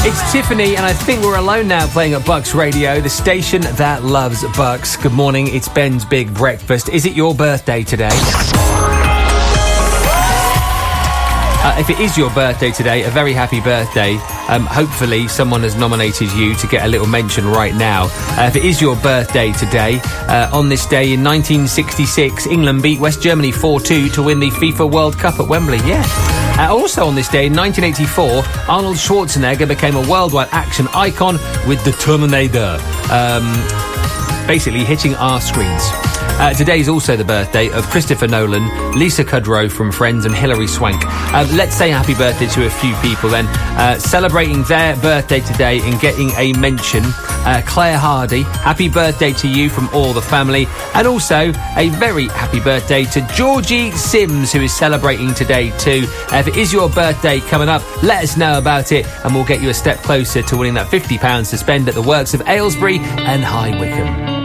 It's Tiffany, and I think we're alone now playing at Bucks Radio, the station that loves Bucks. Good morning, it's Ben's Big Breakfast. Is it your birthday today? If it is your birthday today, a very happy birthday. Hopefully someone has nominated you to get a little mention right now. If it is your birthday today, on this day in 1966, England beat West Germany 4-2 to win the FIFA World Cup at Wembley. Yeah. Also on this day in 1984, Arnold Schwarzenegger became a worldwide action icon with the Terminator, basically hitting our screens. Today is also the birthday of Christopher Nolan, Lisa Kudrow from Friends, and Hilary Swank. Let's say happy birthday to a few people then. Celebrating their birthday today and getting a mention, Claire Hardy. Happy birthday to you from all the family. And also a very happy birthday to Georgie Sims, who is celebrating today too. If it is your birthday coming up, let us know about it and we'll get you a step closer to winning that £50 to spend at the works of Aylesbury and High Wycombe.